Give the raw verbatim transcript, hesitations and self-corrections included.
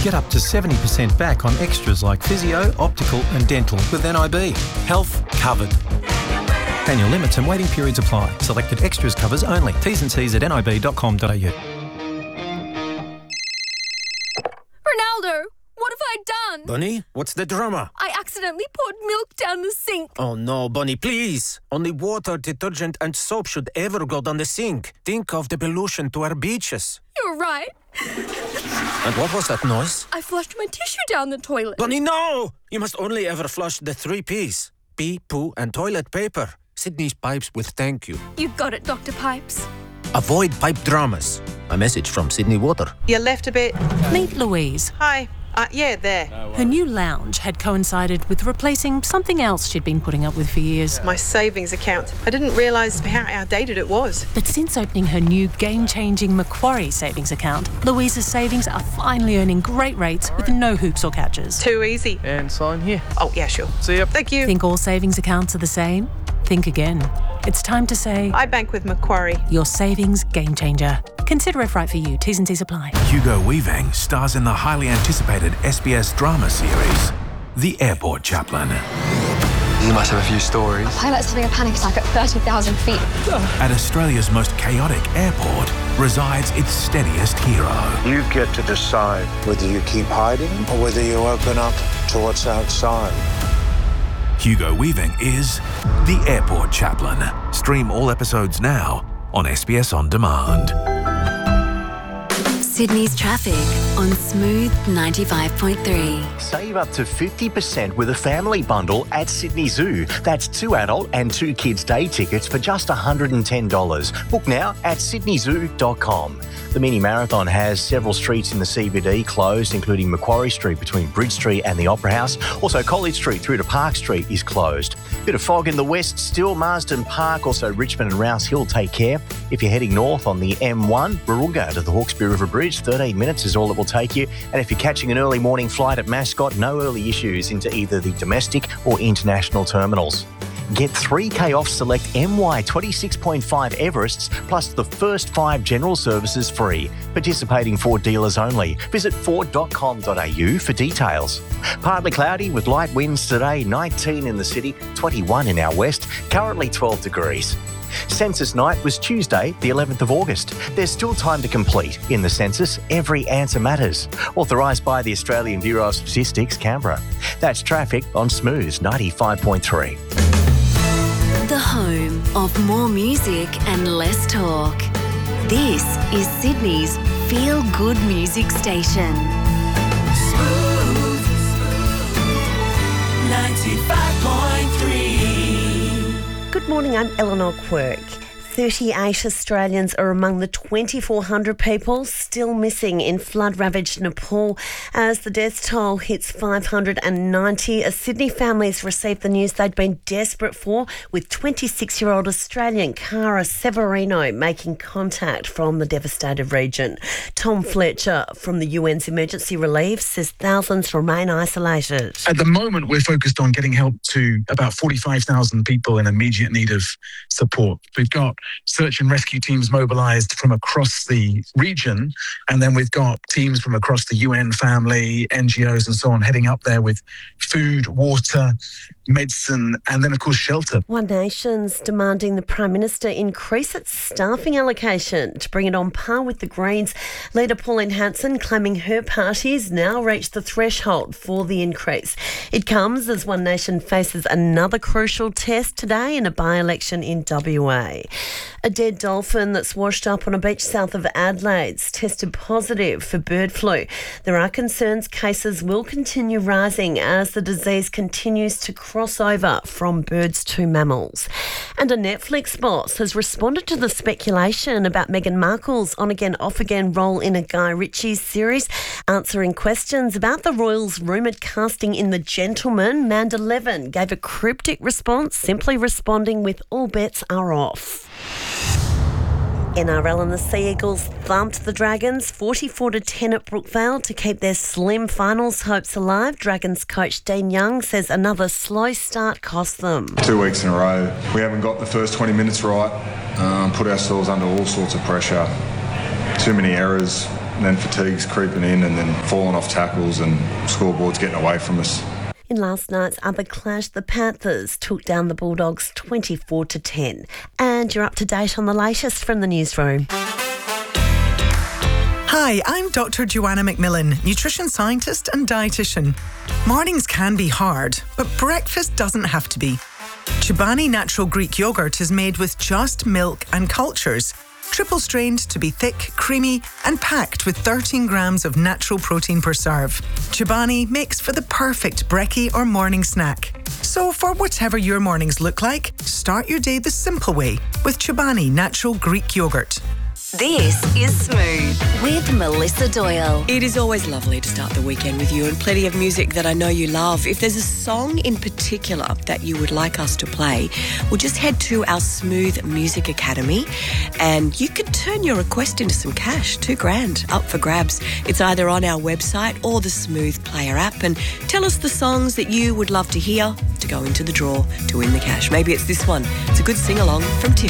Get up to seventy percent back on extras like physio, optical and dental with N I B. Health covered. Annual limits and waiting periods apply. Selected extras covers only. T's and C's at nib dot com dot a u. Ronaldo, what have I done? Bunny, what's the drama? I accidentally poured milk down the sink. Oh no, Bunny, please. Only water, detergent and soap should ever go down the sink. Think of the pollution to our beaches. You're right. And what was that noise? I flushed my tissue down the toilet. Bunny, no! You must only ever flush the three P's. Pee, poo and toilet paper. Sydney's Pipes with thank you. You got it, Doctor Pipes. Avoid pipe dramas. A message from Sydney Water. You left a bit. Meet Louise. Hi. Uh, yeah, there. Her new lounge had coincided with replacing something else she'd been putting up with for years. My savings account. I didn't realise how outdated it was. But since opening her new game-changing Macquarie savings account, Louise's savings are finally earning great rates with no hoops or catches. Too easy. And sign here. Oh, yeah, sure. See ya. Thank you. Think all savings accounts are the same? Think again. It's time to say... I bank with Macquarie. Your savings game changer. Consider if right for you. T's and C's apply. Hugo Weaving stars in the highly anticipated S B S drama series, The Airport Chaplain. You must have a few stories. A pilot's having a panic attack at thirty thousand feet. At Australia's most chaotic airport resides its steadiest hero. You get to decide whether you keep hiding or whether you open up to what's outside. Hugo Weaving is The Airport Chaplain. Stream all episodes now on S B S On Demand. Sydney's traffic on Smooth ninety-five point three. Save up to fifty percent with a family bundle at Sydney Zoo. That's two adult and two kids day tickets for just one hundred ten dollars. Book now at sydney zoo dot com. The mini marathon has several streets in the C B D closed, including Macquarie Street between Bridge Street and the Opera House. Also, College Street through to Park Street is closed. Bit of fog in the west still. Marsden Park, also Richmond and Rouse Hill, take care. If you're heading north on the M one, Warunga to the Hawkesbury River Bridge, thirteen minutes is all it will take you. And if you're catching an early morning flight at Mascot, no early issues into either the domestic or international terminals. Get three K off select M Y twenty-six point five Everests plus the first five general services free. Participating Ford dealers only. Visit ford dot com dot a u for details. Partly cloudy with light winds today, nineteen in the city, twenty-one in our west, currently twelve degrees. Census night was Tuesday, the eleventh of August. There's still time to complete. In the census, every answer matters. Authorised by the Australian Bureau of Statistics, Canberra. That's traffic on Smooth ninety-five point three. The home of more music and less talk. This is Sydney's Feel Good Music Station. Smooth ninety-five point three. Good morning, I'm Eleanor Quirk. thirty-eight Australians are among the twenty-four hundred people still missing in flood-ravaged Nepal as the death toll hits five hundred ninety. As Sydney families received the news they'd been desperate for, with twenty-six-year-old Australian Cara Severino making contact from the devastated region. Tom Fletcher from the U N's Emergency Relief says thousands remain isolated. At the moment, we're focused on getting help to about forty-five thousand people in immediate need of support. We've got search and rescue teams mobilised from across the region, and then we've got teams from across the U N family, N G Os and so on heading up there with food, water, medicine and then of course shelter. One Nation's demanding the Prime Minister increase its staffing allocation to bring it on par with the Greens. Leader Pauline Hanson claiming her party's now reached the threshold for the increase. It comes as One Nation faces another crucial test today in a by-election in W A. A dead dolphin that's washed up on a beach south of Adelaide's tested positive for bird flu. There are concerns cases will continue rising as the disease continues to cross over from birds to mammals. And a Netflix boss has responded to the speculation about Meghan Markle's on-again, off-again role in a Guy Ritchie series, answering questions about the royals' rumoured casting in The Gentleman. Manda Levin gave a cryptic response, simply responding with all bets are off. N R L and the Sea Eagles thumped the Dragons forty-four to ten at Brookvale to keep their slim finals hopes alive. Dragons coach Dean Young says another slow start cost them. Two weeks in a row, we haven't got the first twenty minutes right, um, put ourselves under all sorts of pressure. Too many errors, and then fatigue's creeping in, and then falling off tackles and scoreboards getting away from us. In last night's other clash, the Panthers took down the Bulldogs twenty-four to ten. And you're up to date on the latest from the newsroom. Hi, I'm Doctor Joanna McMillan, nutrition scientist and dietitian. Mornings can be hard, but breakfast doesn't have to be. Chobani Natural Greek Yogurt is made with just milk and cultures, triple strained to be thick, creamy, and packed with thirteen grams of natural protein per serve. Chobani makes for the perfect brekkie or morning snack. So for whatever your mornings look like, start your day the simple way with Chobani Natural Greek Yogurt. This is Smooth with Melissa Doyle. It is always lovely to start the weekend with you and plenty of music that I know you love. If there's a song in particular that you would like us to play, well, just head to our Smooth Music Academy and you could turn your request into some cash, two grand up for grabs. It's either on our website or the Smooth Player app, and tell us the songs that you would love to hear to go into the draw to win the cash. Maybe it's this one. It's a good sing-along from Tim.